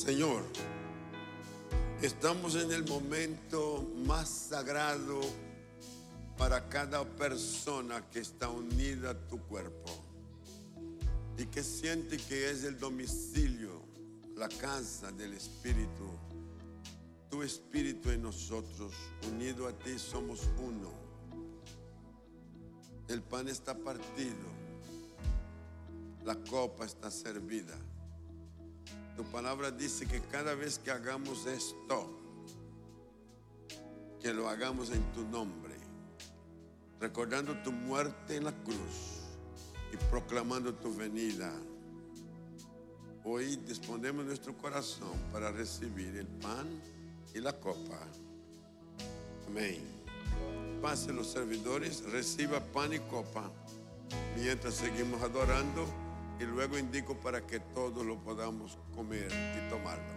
Señor, estamos en el momento más sagrado para cada persona que está unida a tu cuerpo y que siente que es el domicilio, la casa del Espíritu. Tu Espíritu en nosotros, unido a ti somos uno. El pan está partido, la copa está servida. Tu palabra dice que cada vez que hagamos esto, que lo hagamos en tu nombre, recordando tu muerte en la cruz y proclamando tu venida. Hoy disponemos nuestro corazón para recibir el pan y la copa. Amén. Pasen los servidores, reciba pan y copa mientras seguimos adorando, y luego indico para que todos lo podamos comer y tomar.